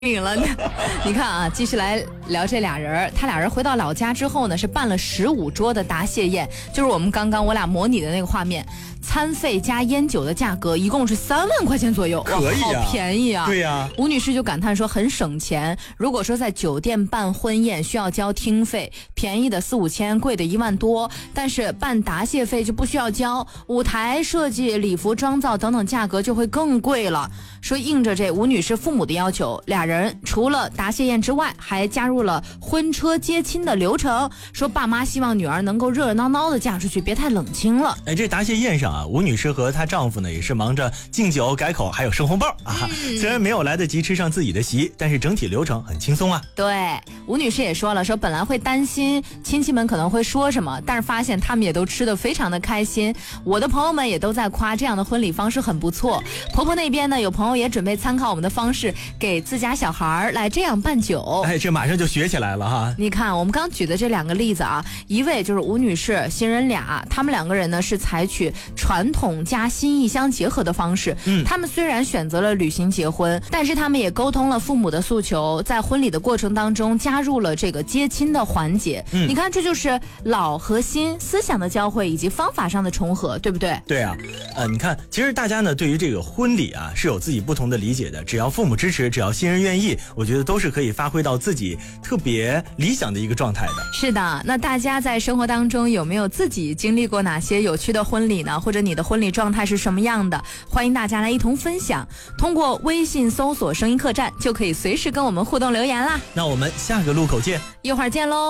了，你看啊，继续来聊这俩人。他俩人回到老家之后呢，是办了15桌的答谢宴，就是我们刚刚我俩模拟的那个画面。餐费加烟酒的价格一共是3万块钱左右， 可以啊， 好便宜啊！ 对呀， 吴女士就感叹说很省钱。如果说在酒店办婚宴需要交厅费，便宜的4、5千，贵的1万多，但是办答谢费就不需要交，舞台设计、礼服、妆造等等价格就会更贵了。说应着这吴女士父母的要求，俩人除了答谢宴之外，还加入了婚车接亲的流程。说爸妈希望女儿能够热热闹闹的嫁出去，别太冷清了。 哎，这答谢宴上啊，吴女士和她丈夫呢也是忙着敬酒、改口，还有生红包啊。虽然没有来得及吃上自己的席，但是整体流程很轻松啊。 对，吴女士也说了，说本来会担心亲戚们可能会说什么，但是发现他们也都吃得非常的开心。我的朋友们也都在夸这样的婚礼方式很不错。婆婆那边呢，有朋友也准备参考我们的方式，给自家小孩来这样办酒。 哎，这马上就学起来了哈。 你看我们刚举的这2个例子啊，一位就是吴女士新人俩，他们2个人呢是采取传统加新意相结合的方式。他们虽然选择了旅行结婚，但是他们也沟通了父母的诉求，在婚礼的过程当中加入了这个接亲的环节。你看这就是老和新思想的交汇以及方法上的重合，对不对？ 对啊，你看其实大家呢对于这个婚礼啊是有自己不同的理解的，只要父母支持，只要新人愿意，我觉得都是可以发挥到自己特别理想的一个状态的。 是的，那大家在生活当中有没有自己经历过哪些有趣的婚礼呢？或者你的婚礼状态是什么样的？欢迎大家来一同分享，通过微信搜索声音客栈就可以随时跟我们互动留言啦。 那我们下个路口见， 一会儿见喽。